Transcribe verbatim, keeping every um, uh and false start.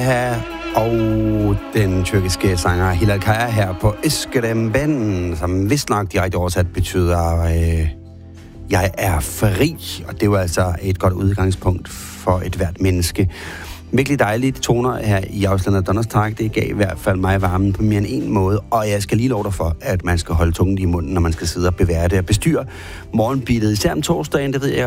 Her og den tyrkiske sanger Hilal Kaya her på Eskedem Ben, som vist nok direkte oversat betyder, øh, jeg er fri. Og det er jo altså et godt udgangspunkt for et hvert menneske. Virkelig dejlige toner her i Ausländer Donnerstag. Det gav i hvert fald mig varmen på mere end en måde. Og jeg skal lige love dig for, at man skal holde tungen i munden, når man skal sidde og bevære det og bestyre morgenbeatet. Især om torsdagen, det ved jeg